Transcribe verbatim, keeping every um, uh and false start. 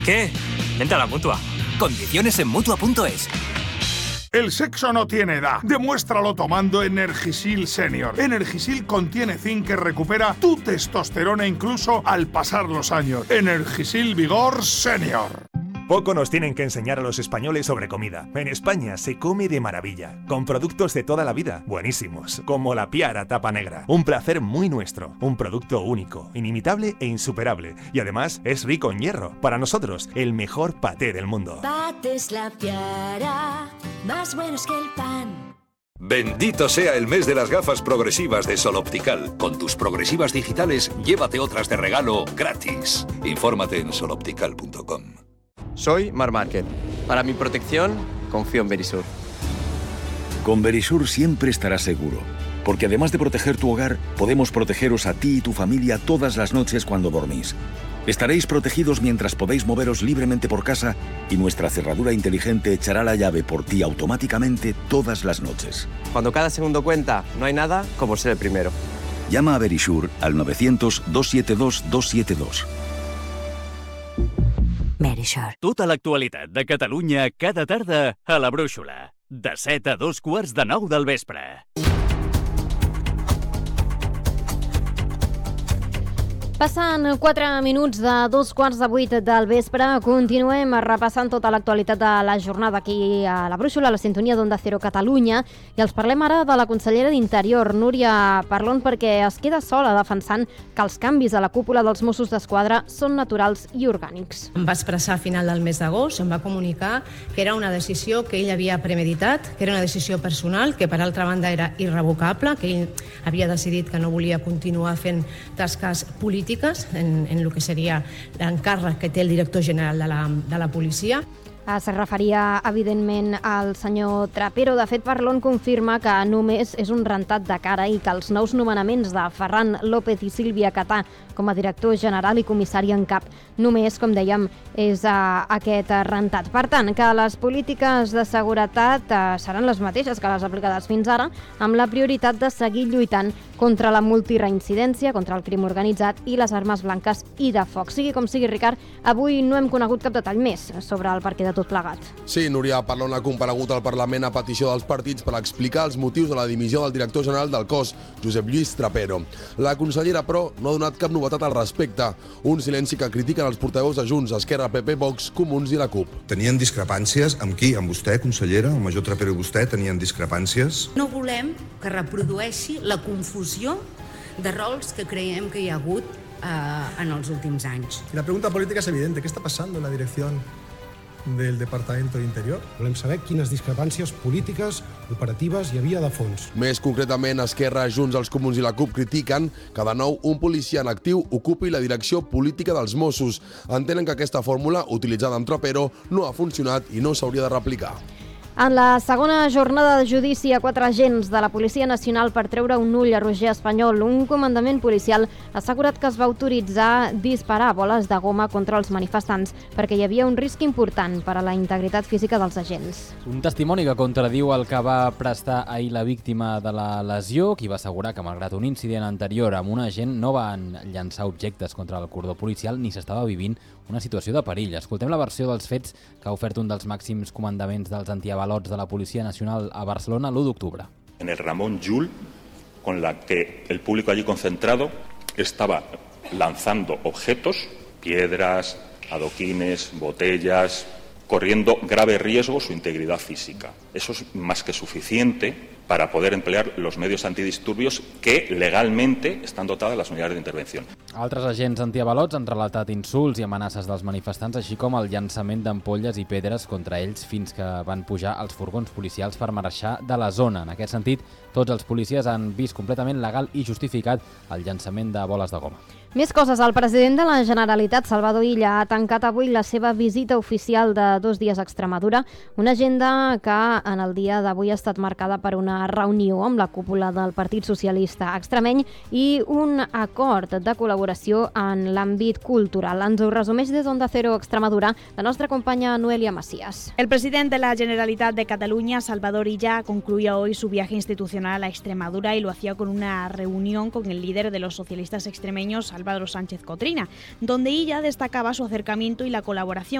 ¿Qué? Vente a la Mutua. Condiciones en Mutua punto es. El sexo no tiene edad. Demuéstralo tomando Energisil Senior. Energisil contiene zinc que recupera tu testosterona incluso al pasar los años. Energisil Vigor Senior. Poco nos tienen que enseñar a los españoles sobre comida. En España se come de maravilla, con productos de toda la vida, buenísimos, como la Piara tapa negra. Un placer muy nuestro, un producto único, inimitable e insuperable. Y además es rico en hierro. Para nosotros, el mejor paté del mundo. Patés La Piara, más buenos que el pan. Bendito sea el mes de las gafas progresivas de Sol Optical. Con tus progresivas digitales, llévate otras de regalo gratis. Infórmate en sol optical punto com. Soy Mar Márquez. Para mi protección, confío en Verisur. Con Verisur siempre estarás seguro, porque además de proteger tu hogar, podemos protegeros a ti y tu familia todas las noches cuando dormís. Estaréis protegidos mientras podéis moveros libremente por casa y nuestra cerradura inteligente echará la llave por ti automáticamente todas las noches. Cuando cada segundo cuenta, no hay nada como ser el primero. Llama a Verisur al novecientos, dos siete dos, dos siete dos. Verisur. Tota l'actualitat de Catalunya cada tarda a la Brúixola. De set a dos quarts de nou del vespre. Passant quatre minuts de dos quarts de vuit del vespre, continuem repassant tota l'actualitat de la jornada aquí a la Brúixola, a la sintonia d'Onda Cero Catalunya, i els parlem ara de la consellera d'Interior, Núria Parlon, perquè es queda sola defensant que els canvis a la cúpula dels Mossos d'Esquadra són naturals i orgànics. Em va expressar a final del mes d'agost, em va comunicar que era una decisió que ell havia premeditat, que era una decisió personal, que per altra banda era irrevocable, que ell havia decidit que no volia continuar fent tasques polítiques En, en el que seria l'encàrrec que té el director general de la, de la policia. Es referia, evidentment, al senyor Trapero. De fet, Parlon confirma que només és un rentat de cara i que els nous nomenaments de Ferran López i Sílvia Catà com a director general i comissari en cap només, com dèiem, és uh, aquest rentat. Per tant, que les polítiques de seguretat uh, seran les mateixes que les aplicades fins ara, amb la prioritat de seguir lluitant contra la multireincidència, contra el crim organitzat i les armes blanques i de foc. Sigui com sigui, Ricard, avui no hem conegut cap detall més sobre el perquè de tot plegat. Sí, Núria Parlon ha comparegut al Parlament a petició dels partits per explicar els motius de la dimissió del director general del cos, Josep Lluís Trapero. La consellera, però, no ha donat cap novetat al respecte. Un silenci que critiquen els portaveus de Junts, Esquerra, P P, Vox, Comuns i la CUP. Tenien discrepàncies amb qui? Amb vostè, consellera? El major Trapero i vostè tenien discrepàncies? No volem que reprodueixi la confusió de rols que creiem que hi ha hagut eh, en els últims anys. Y la pregunta política es evidente. ¿Qué está pasando en la dirección del Departamento de Interior? Volem saber quines discrepàncies polítiques, operatives hi havia de fons. Més concretament, Esquerra, Junts, els Comuns i la CUP critiquen que de nou un policia en actiu ocupi la direcció política dels Mossos. Entenen que aquesta fórmula, utilitzada amb Trapero, no ha funcionat i no s'hauria de replicar. En la segona jornada de judici a quatre agents de la Policia Nacional per treure un ull a Roger Espanyol, un comandament policial ha assegurat que es va autoritzar disparar boles de goma contra els manifestants perquè hi havia un risc important per a la integritat física dels agents. Un testimoni que contradiu el que va prestar ahir la víctima de la lesió, qui va assegurar que malgrat un incident anterior amb un agent no van llançar objectes contra el cordó policial ni s'estava vivint una situació de perill. Escoltem la versió dels fets que ha ofert un dels màxims comandaments dels antiavalots de la Policia Nacional a Barcelona l'u d'octubre. En el Ramón Llull, con la que el público allí concentrado estaba lanzando objetos, piedras, adoquines, botellas, corriendo grave riesgo su integridad física. Eso es más que suficiente para poder emplear los medios antidisturbios que legalmente están dotadas las unidades de intervención. Altres agents antiavalots han relatat insults i amenaces dels manifestants, així com el llançament d'ampolles i pedres contra ells fins que van pujar als furgons policials per marxar de la zona. En aquest sentit, tots els policies han vist completament legal i justificat el llançament de boles de goma. Més coses. El president de la Generalitat, Salvador Illa, ha tancat avui la seva visita oficial de dos dies a Extremadura, una agenda que en el dia d'avui ha estat marcada per una una reunió amb la cúpula del Partit Socialista Extremeny i un acord de col·laboració en l'àmbit cultural. Ens ho resumeix des d'Onda Cero Extremadura la nostra companya Noelia Macías. El presidente de la Generalitat de Cataluña, Salvador Illa, concluía hoy su viaje institucional a Extremadura y lo hacía con una reunión con el líder de los socialistas extremeños, Álvaro Sánchez Cotrina, donde Illa destacaba su acercamiento y la colaboración